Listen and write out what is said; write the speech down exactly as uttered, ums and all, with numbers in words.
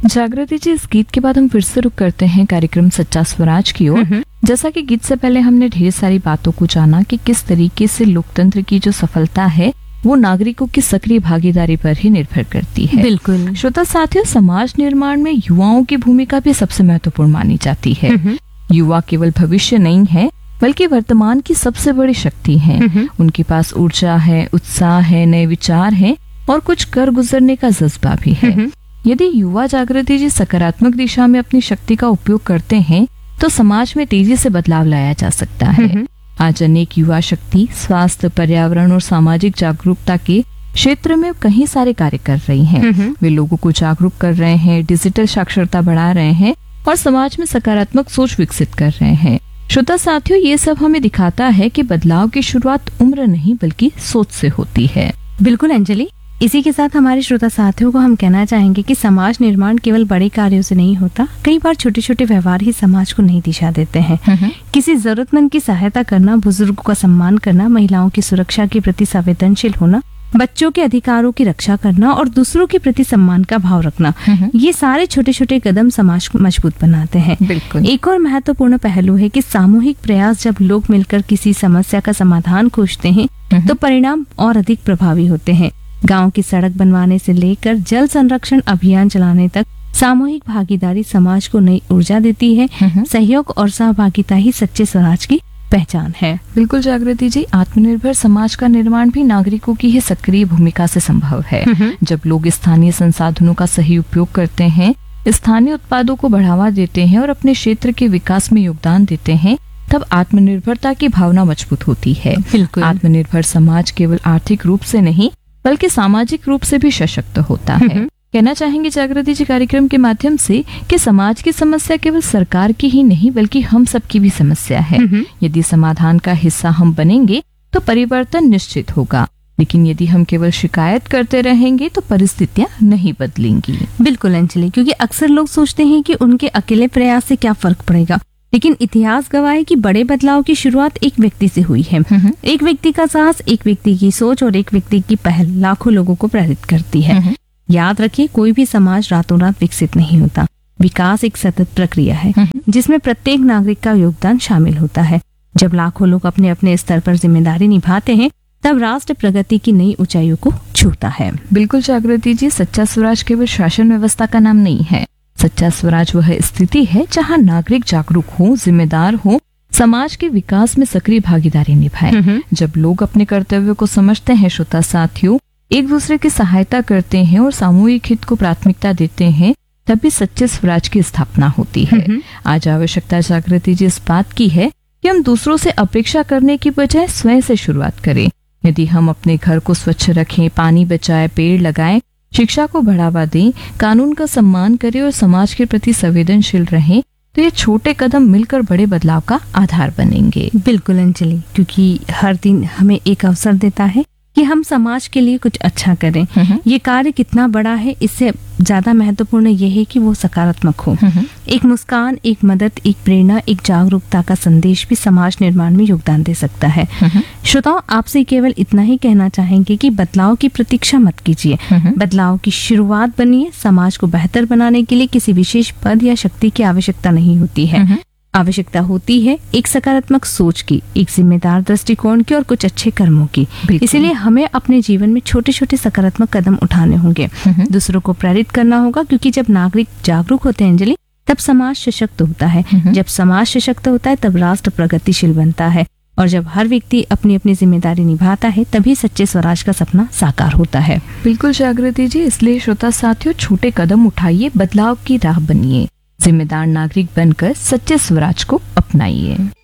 जागृति जी, इस गीत के बाद हम फिर से रुक करते हैं कार्यक्रम सच्चा स्वराज की ओर। जैसा कि गीत से पहले हमने ढेर सारी बातों को जाना कि किस तरीके से लोकतंत्र की जो सफलता है वो नागरिकों की सक्रिय भागीदारी पर ही निर्भर करती है। बिल्कुल श्रोता साथियों, समाज निर्माण में युवाओं की भूमिका भी सबसे महत्वपूर्ण मानी जाती है। युवा केवल भविष्य नहीं है बल्कि वर्तमान की सबसे बड़ी शक्ति हैं। उनके पास ऊर्जा है, उत्साह है, नए विचार हैं और कुछ कर गुजरने का जज्बा भी है। यदि युवा जागृति जी सकारात्मक दिशा में अपनी शक्ति का उपयोग करते हैं तो समाज में तेजी से बदलाव लाया जा सकता है। आज अनेक युवा शक्ति स्वास्थ्य, पर्यावरण और सामाजिक जागरूकता के क्षेत्र में कई सारे कार्य कर रही हैं। वे लोगों को जागरूक कर रहे हैं, डिजिटल साक्षरता बढ़ा रहे हैं और समाज में सकारात्मक सोच विकसित कर रहे हैं। श्रोता साथियों, ये सब हमें दिखाता है कि बदलाव की शुरुआत उम्र नहीं बल्कि सोच से होती है। बिल्कुल अंजलि, इसी के साथ हमारे श्रोता साथियों को हम कहना चाहेंगे कि समाज निर्माण केवल बड़े कार्यों से नहीं होता। कई बार छोटे छोटे व्यवहार ही समाज को नई दिशा देते हैं। किसी जरूरतमंद की सहायता करना, बुजुर्गों का सम्मान करना, महिलाओं की सुरक्षा के प्रति संवेदनशील होना, बच्चों के अधिकारों की रक्षा करना और दूसरों के प्रति सम्मान का भाव रखना, ये सारे छोटे छोटे कदम समाज को मजबूत बनाते हैं। बिल्कुल। एक और महत्वपूर्ण पहलू है कि सामूहिक प्रयास, जब लोग मिलकर किसी समस्या का समाधान खोजते हैं तो परिणाम और अधिक प्रभावी होते हैं। गांव की सड़क बनवाने से लेकर जल संरक्षण अभियान चलाने तक सामूहिक भागीदारी समाज को नई ऊर्जा देती है। सहयोग और सहभागिता ही सच्चे स्वराज की पहचान है। बिल्कुल जागृति जी, आत्मनिर्भर समाज का निर्माण भी नागरिकों की ही सक्रिय भूमिका से संभव है। जब लोग स्थानीय संसाधनों का सही उपयोग करते हैं, स्थानीय उत्पादों को बढ़ावा देते हैं और अपने क्षेत्र के विकास में योगदान देते हैं, तब आत्मनिर्भरता की भावना मजबूत होती है। बिल्कुल। आत्मनिर्भर समाज केवल आर्थिक रूप से नहीं बल्कि सामाजिक रूप से भी सशक्त होता है। कहना चाहेंगे जागृति जी कार्यक्रम के माध्यम से कि समाज की समस्या केवल सरकार की ही नहीं बल्कि हम सबकी भी समस्या है। यदि समाधान का हिस्सा हम बनेंगे तो परिवर्तन निश्चित होगा, लेकिन यदि हम केवल शिकायत करते रहेंगे तो परिस्थितियां नहीं बदलेंगी। बिल्कुल अंजलि, क्योंकि अक्सर लोग सोचते हैं कि उनके अकेले प्रयास से क्या फर्क पड़ेगा, लेकिन इतिहास गवाह है कि बड़े बदलाव की शुरुआत एक व्यक्ति से हुई है। एक व्यक्ति का साहस, एक व्यक्ति की सोच और एक व्यक्ति की पहल लाखों लोगों को प्रेरित करती है। याद रखिए, कोई भी समाज रातों रात विकसित नहीं होता। विकास एक सतत प्रक्रिया है जिसमें प्रत्येक नागरिक का योगदान शामिल होता है। जब लाखों लोग अपने अपने स्तर पर जिम्मेदारी निभाते हैं तब राष्ट्र प्रगति की नई ऊंचाइयों को छूता है। बिल्कुल जागृति जी, सच्चा स्वराज केवल शासन व्यवस्था का नाम नहीं है। सच्चा स्वराज वह स्थिति है जहां नागरिक जागरूक हो, जिम्मेदार हो, समाज के विकास में सक्रिय भागीदारी निभाए। जब लोग अपने कर्तव्य को समझते हैं, श्रोता साथियों, एक दूसरे की सहायता करते हैं और सामूहिक हित को प्राथमिकता देते हैं, तभी सच्चे स्वराज की स्थापना होती है। आज आवश्यकता जागृति जी इस बात की है कि हम दूसरों से अपेक्षा करने की बजाय स्वयं से शुरुआत करें। यदि हम अपने घर को स्वच्छ रखें, पानी बचाएं, पेड़ लगाएं, शिक्षा को बढ़ावा दें, कानून का सम्मान करें और समाज के प्रति संवेदनशील रहें, तो ये छोटे कदम मिलकर बड़े बदलाव का आधार बनेंगे। बिल्कुल अंजलि, क्योंकि हर दिन हमें एक अवसर देता है कि हम समाज के लिए कुछ अच्छा करें। ये कार्य कितना बड़ा है, इससे ज्यादा महत्वपूर्ण ये है कि वो सकारात्मक हो। एक मुस्कान, एक मदद, एक प्रेरणा, एक जागरूकता का संदेश भी समाज निर्माण में योगदान दे सकता है। श्रोताओं, आपसे केवल इतना ही कहना चाहेंगे कि बदलाव की प्रतीक्षा मत कीजिए, बदलाव की शुरुआत बनिए। समाज को बेहतर बनाने के लिए किसी विशेष पद या शक्ति की आवश्यकता नहीं होती है। आवश्यकता होती है एक सकारात्मक सोच की, एक जिम्मेदार दृष्टिकोण की और कुछ अच्छे कर्मों की। इसीलिए हमें अपने जीवन में छोटे छोटे सकारात्मक कदम उठाने होंगे, दूसरों को प्रेरित करना होगा, क्योंकि जब नागरिक जागरूक होते हैं अंजलि, तब समाज सशक्त होता है। जब समाज सशक्त होता है तब राष्ट्र प्रगतिशील बनता है, और जब हर व्यक्ति अपनी अपनी जिम्मेदारी निभाता है तभी सच्चे स्वराज का सपना साकार होता है। बिल्कुल जागृति जी, इसलिए श्रोता साथियों, छोटे कदम उठाइए, बदलाव की राह बनिए, जिम्मेदार नागरिक बनकर सच्चे स्वराज को अपनाइए।